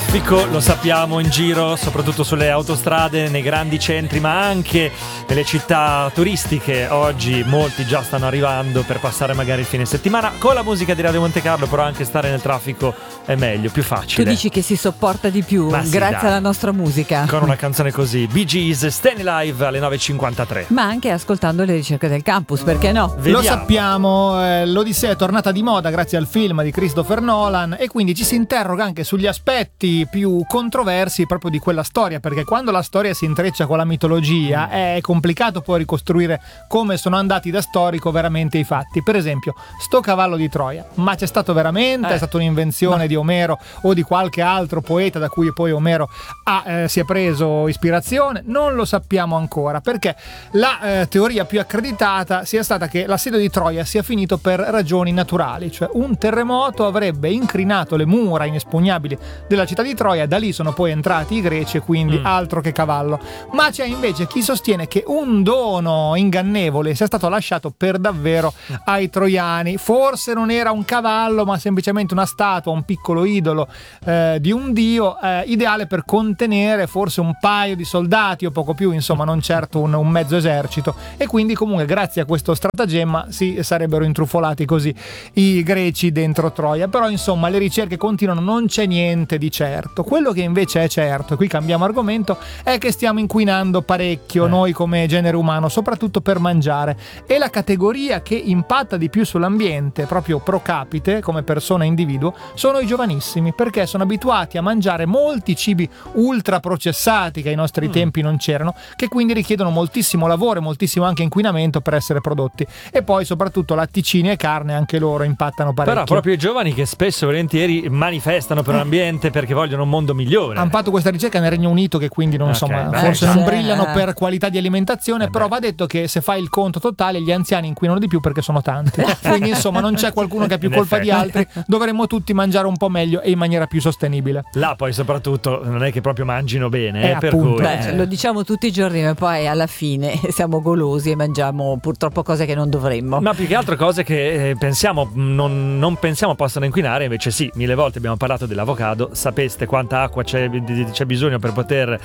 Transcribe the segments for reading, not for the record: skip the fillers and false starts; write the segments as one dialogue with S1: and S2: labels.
S1: traffico, lo sappiamo, in giro, soprattutto sulle autostrade, nei grandi centri, ma anche nelle città turistiche. Oggi molti già stanno arrivando per passare magari il fine settimana. Con la musica di Radio Monte Carlo, però anche stare nel traffico è meglio, più facile.
S2: Tu dici che si sopporta di più grazie alla nostra musica.
S1: Con una canzone così, Bee Gees, Staying Alive alle 9.53.
S2: Ma anche ascoltando le ricerche del campus, perché no?
S3: Vediamo. Lo sappiamo, l'Odissea è tornata di moda grazie al film di Christopher Nolan e quindi ci si interroga anche sugli aspetti più controversi proprio di quella storia, perché quando la storia si intreccia con la mitologia è complicato poi ricostruire come sono andati da storico veramente i fatti. Per esempio, sto cavallo di Troia, ma c'è stato veramente? È stata un'invenzione di Omero o di qualche altro poeta da cui poi Omero si è preso ispirazione? Non lo sappiamo ancora, perché la teoria più accreditata sia stata che l'assedio di Troia sia finito per ragioni naturali, cioè un terremoto avrebbe incrinato le mura inespugnabili della città di Troia, da lì sono poi entrati i greci e quindi altro che cavallo. Ma c'è invece chi sostiene che un dono ingannevole sia stato lasciato per davvero ai troiani. Forse non era un cavallo, ma semplicemente una statua, un piccolo idolo di un dio, ideale per contenere forse un paio di soldati o poco più, insomma non certo un mezzo esercito, e quindi comunque grazie a questo stratagemma si sarebbero intrufolati così i greci dentro Troia. Però insomma le ricerche continuano, non c'è niente di certo. Quello che invece è certo, e qui cambiamo argomento, è che stiamo inquinando parecchio noi come genere umano, soprattutto per mangiare, e la categoria che impatta di più sull'ambiente proprio pro capite come persona e individuo sono i giovanissimi, perché sono abituati a mangiare molti cibi ultra processati che ai nostri tempi non c'erano, che quindi richiedono moltissimo lavoro e moltissimo anche inquinamento per essere prodotti, e poi soprattutto latticini e carne anche loro impattano parecchio.
S1: Però proprio i giovani che spesso e volentieri manifestano per l'ambiente perché vogliono un mondo migliore.
S3: Hanno fatto questa ricerca nel Regno Unito, che quindi non forse non brillano per qualità di alimentazione, però va detto che se fai il conto totale gli anziani inquinano di più perché sono tanti, quindi insomma non c'è qualcuno che ha più colpa di altri, dovremmo tutti mangiare un po' meglio e in maniera più sostenibile.
S1: Là poi soprattutto non è che proprio mangino bene, per
S3: appunto,
S1: cui
S2: lo diciamo tutti i giorni, ma poi alla fine siamo golosi e mangiamo purtroppo cose che non dovremmo.
S1: Ma più che altro cose che pensiamo non pensiamo possano inquinare, invece sì. Mille volte abbiamo parlato dell'avocado, sapeste quanta acqua c'è bisogno per poter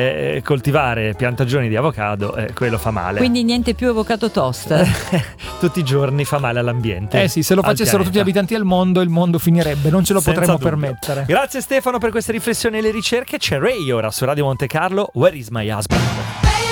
S1: coltivare piantagioni di avocado, quello fa male.
S2: Quindi niente più avocado toast.
S1: Tutti i giorni fa male all'ambiente.
S3: Sì, se lo facessero tutti gli abitanti del mondo, il mondo finirebbe, non ce lo potremmo permettere.
S1: Grazie Stefano per queste riflessioni e le ricerche. C'è Ray ora su Radio Monte Carlo, Where is my husband?